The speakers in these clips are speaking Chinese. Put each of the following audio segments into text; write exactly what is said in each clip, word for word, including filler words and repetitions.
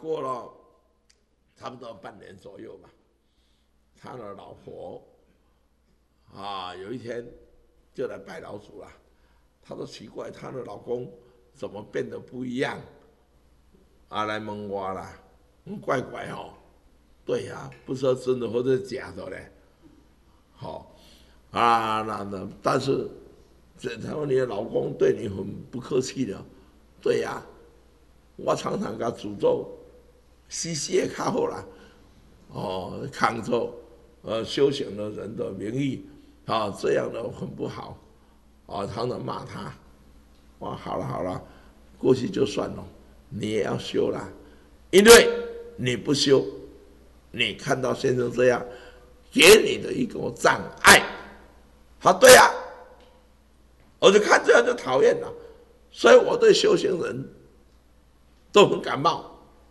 过了差不多半年左右吧，他的老婆啊，有一天就来拜老祖了。他说奇怪，他的老公怎么变得不一样？啊，来问我啦，嗯，怪怪哦。对呀、啊，不知道真的或者假的嘞。好、哦，啊，那那但是，这他说你的老公对你很不客气的。对呀、啊，我常常给他诅咒，西西也较好啦。哦，扛着呃修行的人的名义啊，这样的很不好啊，常常骂他。哇，好了好了，过去就算了，你也要修啦，因为你不修，你看到先生这样，给你的一个障碍。好，对呀、啊，我就看这样就讨厌了，所以我对修行人都很感冒。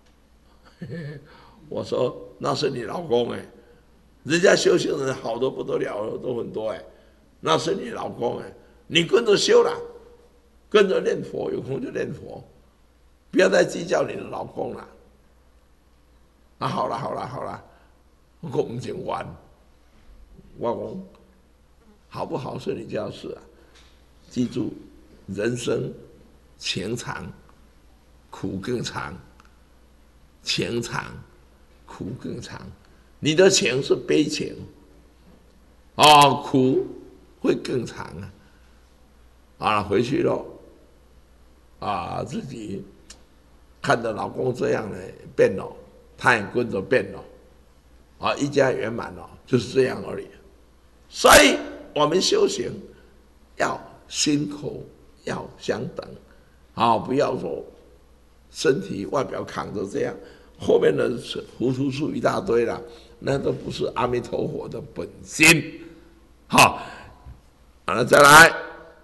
我说那是你老公哎、欸，人家修行人好的不得了，都很多哎、欸，那是你老公哎、欸，你跟着修啦，跟着念佛，有空就念佛，不要再计较你的老公了。啊，好了好了好了，我不想玩，我讲好不好是你家的事啊，记住，人生情长，苦更长，情长。苦更长，你的情是悲情，哦，苦会更长啊！啊，回去了，啊，自己看着老公这样呢变了，他也跟着变了，啊，一家圆满了，就是这样而已。所以我们修行要心口要相等，啊，不要说身体外表扛着这样。后面的糊涂数一大堆了，那都不是阿弥陀佛的本心。好，好了，再来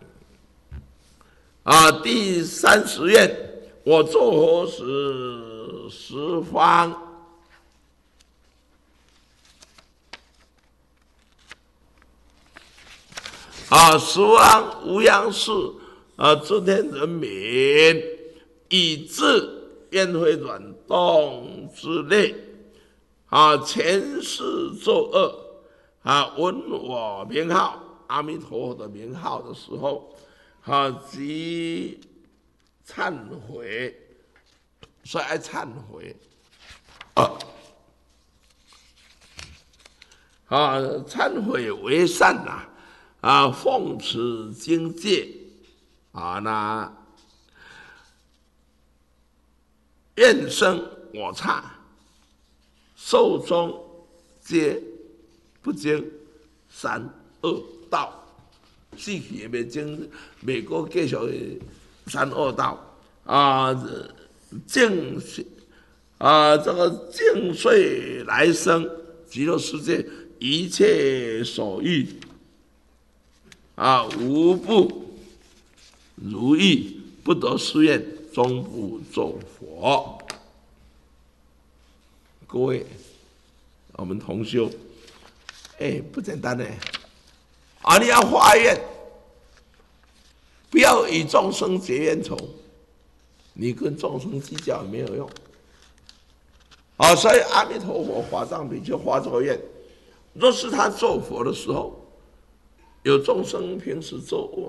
啊，第三十愿，我作何时十方啊，十方无央士啊，诸天人民以至愿会转动之内，啊，前世作恶，啊，闻我名号阿弥陀佛的名号的时候，啊，即忏悔，所以爱忏悔，啊，啊，忏悔为善呐、啊，啊，奉持经戒，啊，那。愿生我刹，寿终皆不经三恶道，死去也未经，未过继续三恶道啊！净啊，这个净遂来生极乐世界一切所欲啊，无不如意，不得誓愿。终不作佛。各位，我们同修，哎，不简单呢。啊，你要发愿，不要与众生结冤仇，你跟众生计较也没有用。啊，所以阿弥陀佛法藏比就发这个愿，若是他做佛的时候，有众生平时做恶。